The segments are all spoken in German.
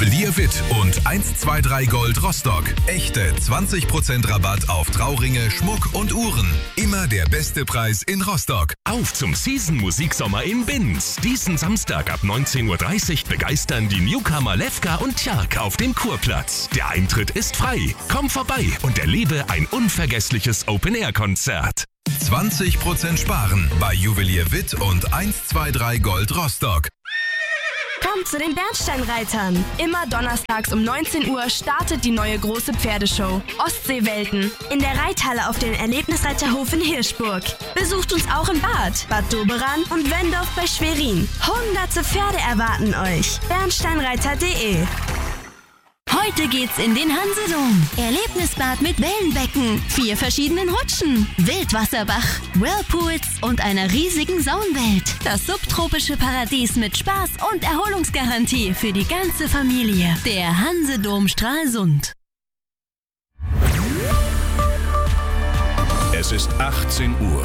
Juwelier Witt und 123 Gold Rostock. Echte 20% Rabatt auf Trauringe, Schmuck und Uhren. Immer der beste Preis in Rostock. Auf zum Season-Musiksommer in Binz. Diesen Samstag ab 19:30 Uhr begeistern die Newcomer Lefka und Tjark auf dem Kurplatz. Der Eintritt ist frei. Komm vorbei und erlebe ein unvergessliches Open-Air-Konzert. 20% sparen bei Juwelier Witt und 123 Gold Rostock. Kommt zu den Bernsteinreitern. Immer donnerstags um 19 Uhr startet die neue große Pferdeshow Ostseewelten in der Reithalle auf dem Erlebnisreiterhof in Hirschburg. Besucht uns auch in Bad Doberan und Wendorf bei Schwerin. Hunderte Pferde erwarten euch. Bernsteinreiter.de. Heute geht's in den Hansedom. Erlebnisbad mit Wellenbecken, 4 verschiedenen Rutschen, Wildwasserbach, Whirlpools und einer riesigen Saunwelt. Das subtropische Paradies mit Spaß und Erholungsgarantie für die ganze Familie. Der Hansedom Stralsund. Es ist 18 Uhr.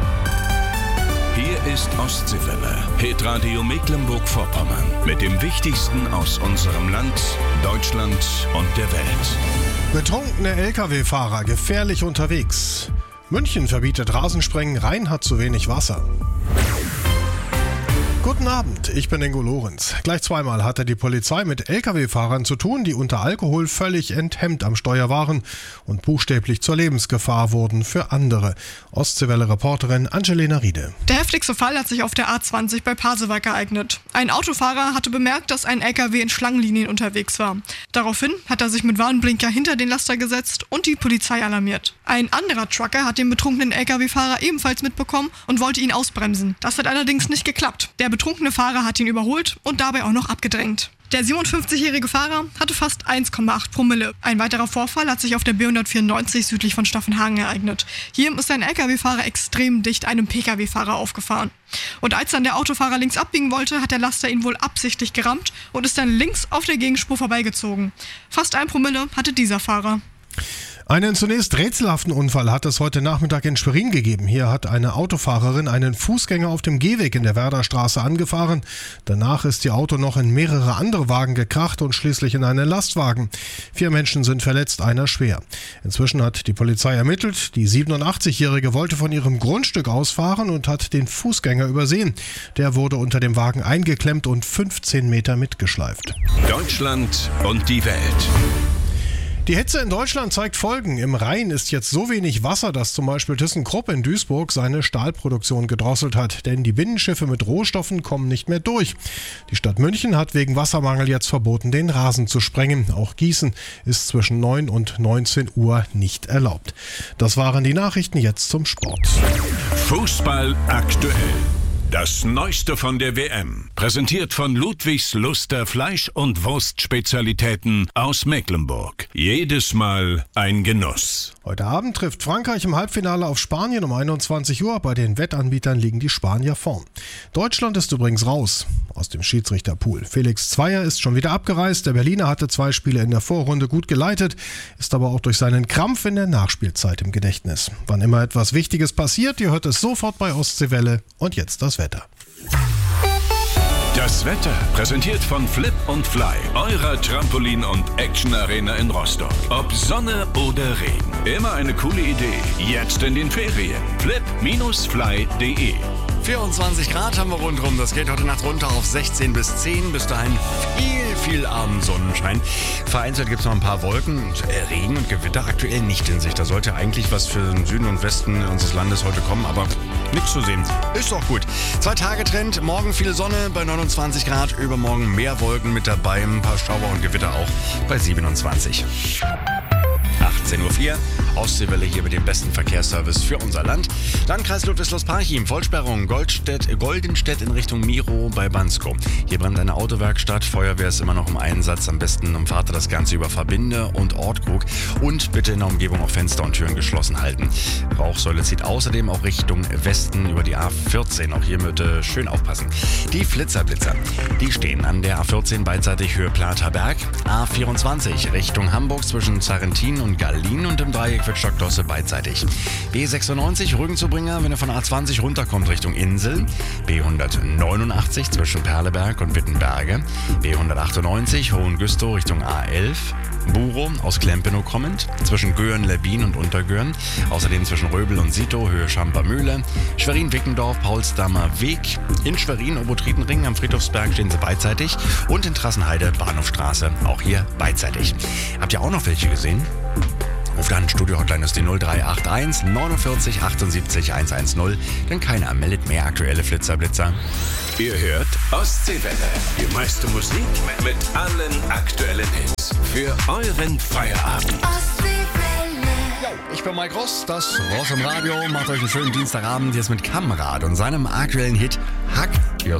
Hier ist Ostseewelle, Hitradio Mecklenburg-Vorpommern. Mit dem Wichtigsten aus unserem Land, Deutschland und der Welt. Betrunkene Lkw-Fahrer gefährlich unterwegs. München verbietet Rasensprengen, Rhein hat zu wenig Wasser. Guten Abend, ich bin Ingo Lorenz. Gleich zweimal hatte die Polizei mit Lkw-Fahrern zu tun, die unter Alkohol völlig enthemmt am Steuer waren und buchstäblich zur Lebensgefahr wurden für andere. Ostseewelle-Reporterin Angelina Riede. Der heftigste Fall hat sich auf der A20 bei Pasewalk ereignet. Ein Autofahrer hatte bemerkt, dass ein LKW in Schlangenlinien unterwegs war. Daraufhin hat er sich mit Warnblinker hinter den Laster gesetzt und die Polizei alarmiert. Ein anderer Trucker hat den betrunkenen LKW-Fahrer ebenfalls mitbekommen und wollte ihn ausbremsen. Das hat allerdings nicht geklappt. Der betrunkene Fahrer hat ihn überholt und dabei auch noch abgedrängt. Der 57-jährige Fahrer hatte fast 1,8 Promille. Ein weiterer Vorfall hat sich auf der B194 südlich von Staffenhagen ereignet. Hier ist ein LKW-Fahrer extrem dicht einem PKW-Fahrer aufgefahren. Und als dann der Autofahrer links abbiegen wollte, hat der Laster ihn wohl absichtlich gerammt und ist dann links auf der Gegenspur vorbeigezogen. Fast 1 Promille hatte dieser Fahrer. Einen zunächst rätselhaften Unfall hat es heute Nachmittag in Schwerin gegeben. Hier hat eine Autofahrerin einen Fußgänger auf dem Gehweg in der Werderstraße angefahren. Danach ist ihr Auto noch in mehrere andere Wagen gekracht und schließlich in einen Lastwagen. 4 Menschen sind verletzt, einer schwer. Inzwischen hat die Polizei ermittelt. Die 87-Jährige wollte von ihrem Grundstück ausfahren und hat den Fußgänger übersehen. Der wurde unter dem Wagen eingeklemmt und 15 Meter mitgeschleift. Deutschland und die Welt. Die Hitze in Deutschland zeigt Folgen. Im Rhein ist jetzt so wenig Wasser, dass zum Beispiel ThyssenKrupp in Duisburg seine Stahlproduktion gedrosselt hat. Denn die Binnenschiffe mit Rohstoffen kommen nicht mehr durch. Die Stadt München hat wegen Wassermangel jetzt verboten, den Rasen zu sprengen. Auch Gießen ist zwischen 9 und 19 Uhr nicht erlaubt. Das waren die Nachrichten, jetzt zum Sport. Fußball aktuell. Das Neueste von der WM, präsentiert von Ludwigs Luster Fleisch- und Wurstspezialitäten aus Mecklenburg. Jedes Mal ein Genuss. Heute Abend trifft Frankreich im Halbfinale auf Spanien um 21 Uhr. Bei den Wettanbietern liegen die Spanier vorn. Deutschland ist übrigens raus aus dem Schiedsrichterpool. Felix Zweier ist schon wieder abgereist. Der Berliner hatte 2 Spiele in der Vorrunde gut geleitet, ist aber auch durch seinen Krampf in der Nachspielzeit im Gedächtnis. Wann immer etwas Wichtiges passiert, ihr hört es sofort bei Ostseewelle. Und jetzt das Wetter. Das Wetter präsentiert von Flip und Fly, eurer Trampolin- und Action-Arena in Rostock. Ob Sonne oder Regen, immer eine coole Idee. Jetzt in den Ferien. flip-fly.de. 24 Grad haben wir rundherum. Das geht heute Nacht runter auf 16 bis 10. Bis dahin viel Abendsonnenschein. Vereinzelt gibt es noch ein paar Wolken und Regen und Gewitter aktuell nicht in Sicht. Da sollte eigentlich was für den Süden und Westen unseres Landes heute kommen, aber nichts zu sehen. Ist doch gut. 2-Tage-Trend. Morgen viel Sonne bei 29 Grad. Übermorgen mehr Wolken mit dabei. Ein paar Schauer und Gewitter auch bei 27. 18:04 Uhr. Ostseewelle hier mit dem besten Verkehrsservice für unser Land. Landkreis Ludwigslust-Parchim, Vollsperrung, Goldenstedt in Richtung Miro bei Bansko. Hier brennt eine Autowerkstatt, Feuerwehr ist immer noch im Einsatz. Am besten umfahrt ihr das Ganze über Verbinde und Ortkrug. Und bitte in der Umgebung auch Fenster und Türen geschlossen halten. Rauchsäule zieht außerdem auch Richtung Westen über die A14. Auch hier bitte schön aufpassen. Die Flitzerblitzer, die stehen an der A14 beidseitig Höhe Platerberg. A24 Richtung Hamburg zwischen Zarentin und Gall Berlin und im Dreieck wird Stockdosse beidseitig. B96 Rügenzubringer, wenn er von A20 runterkommt Richtung Insel. B189 zwischen Perleberg und Wittenberge. B198 Hohengüstow Richtung A11. Buro aus Klempenow kommend, zwischen Göhren, Lebbin und Untergöhren. Außerdem zwischen Röbel und Sito, Höhe Schamper-Mühle. Schwerin-Wickendorf, Paulsdamer Weg. In Schwerin, Obotritenring am Friedhofsberg stehen sie beidseitig. Und in Trassenheide, Bahnhofstraße, auch hier beidseitig. Habt ihr auch noch welche gesehen? Ruft an, Studio-Hotline ist die 0381 49 78 110, denn keiner meldet mehr aktuelle Flitzer-Blitzer. Ihr hört Ostseewelle. Die meiste Musik mit allen aktuellen Hits. Für euren Feierabend. Ich bin Mike Ross, das Ross im Radio. Macht euch einen schönen Dienstagabend jetzt mit Kamrad und seinem aktuellen Hit Hack Your